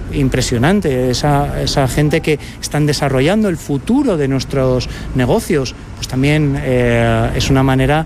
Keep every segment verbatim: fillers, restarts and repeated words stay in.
impresionante, esa, esa gente que están desarrollando el futuro de nuestros negocios, pues también eh, es una manera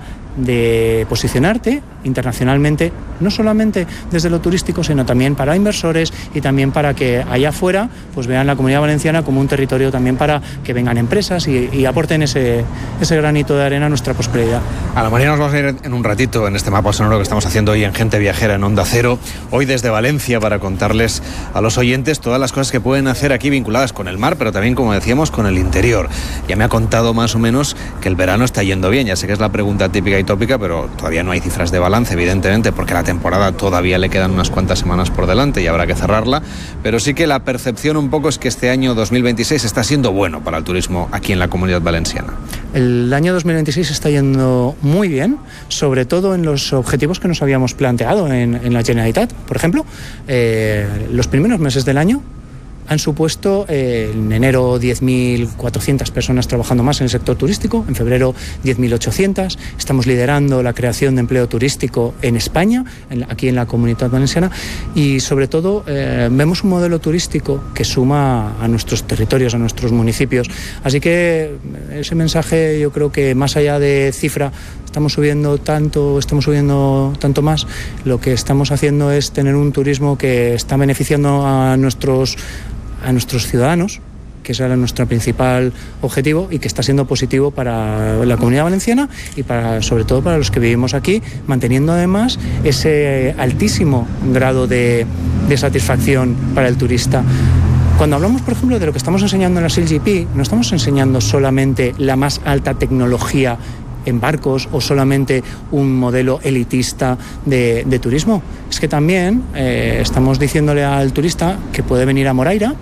de posicionarte internacionalmente, no solamente desde lo turístico, sino también para inversores y también para que allá afuera pues vean la Comunidad Valenciana como un territorio también para que vengan empresas y, y aporten ese, ese granito de arena a nuestra prosperidad. Ana María, nos vamos a ir en un ratito en este mapa sonoro que estamos haciendo hoy en Gente Viajera en Onda Cero, hoy desde Valencia, para contarles a los oyentes todas las cosas que pueden hacer aquí vinculadas con el mar, pero también, como decíamos, con el interior. Ya me ha contado más o menos que el verano está yendo bien, ya sé que es la pregunta típica y tópica, pero todavía no hay cifras de balance, evidentemente, porque la temporada todavía le quedan unas cuantas semanas por delante y habrá que cerrarla, pero sí que la percepción un poco es que este año dos mil veintiséis está siendo bueno para el turismo aquí en la Comunidad Valenciana. El año dos mil veintiséis está yendo muy bien, sobre todo en los objetivos que nos habíamos planteado en, en la Generalitat. Por ejemplo, eh, los primeros meses del año han supuesto eh, en enero diez mil cuatrocientas personas trabajando más en el sector turístico, en febrero diez mil ochocientas. Estamos liderando la creación de empleo turístico en España, en, aquí en la Comunidad Valenciana, y sobre todo eh, vemos un modelo turístico que suma a nuestros territorios, a nuestros municipios. Así que ese mensaje, yo creo que más allá de cifra, estamos subiendo tanto, estamos subiendo tanto más, lo que estamos haciendo es tener un turismo que está beneficiando a nuestros a nuestros ciudadanos, que ese era nuestro principal objetivo y que está siendo positivo para la Comunidad Valenciana y para, sobre todo para los que vivimos aquí, manteniendo además ese altísimo grado de, de satisfacción para el turista. Cuando hablamos, por ejemplo, de lo que estamos enseñando en la S I L G P, no estamos enseñando solamente la más alta tecnología en barcos o solamente un modelo elitista de, de turismo. Es que también eh, estamos diciéndole al turista que puede venir a Moraira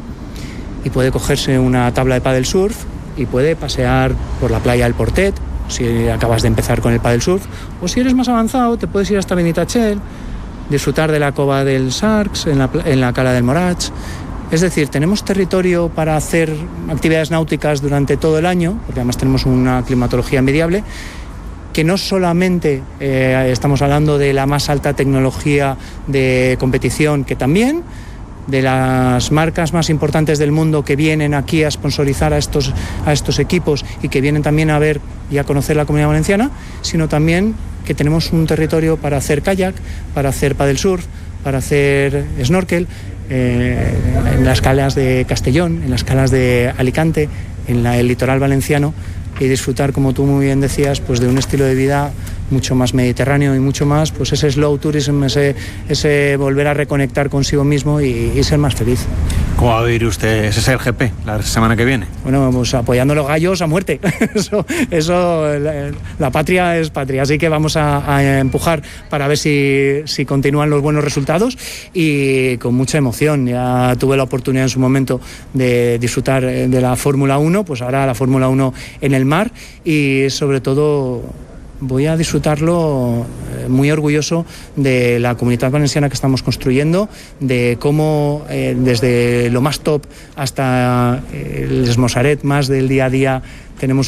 y puede cogerse una tabla de paddle surf y puede pasear por la playa del Portet, si acabas de empezar con el paddle surf, o si eres más avanzado te puedes ir hasta Benitatxell, disfrutar de la cova del Sarx en la, en la cala del Morach. Es decir, tenemos territorio para hacer actividades náuticas durante todo el año, porque además tenemos una climatología envidiable, que no solamente eh, estamos hablando de la más alta tecnología de competición, que también de las marcas más importantes del mundo que vienen aquí a sponsorizar a estos, a estos equipos y que vienen también a ver y a conocer la Comunidad Valenciana, sino también que tenemos un territorio para hacer kayak, para hacer paddle surf, para hacer snorkel, eh, en las calas de Castellón, en las calas de Alicante, en la, el litoral valenciano, y disfrutar, como tú muy bien decías, pues de un estilo de vida mucho más mediterráneo y mucho más, pues ese slow tourism, ese, ese volver a reconectar consigo mismo y, y ser más feliz. ¿Cómo va a vivir usted ese L G P la semana que viene? Bueno, pues apoyando a los gallos a muerte. Eso, eso la, la patria es patria, así que vamos a, a empujar para ver si, si continúan los buenos resultados y con mucha emoción. Ya tuve la oportunidad en su momento de disfrutar de la Fórmula uno, pues ahora la Fórmula uno en el mar y sobre todo voy a disfrutarlo muy orgulloso de la Comunidad Valenciana que estamos construyendo, de cómo eh, desde lo más top hasta el esmosaret más del día a día tenemos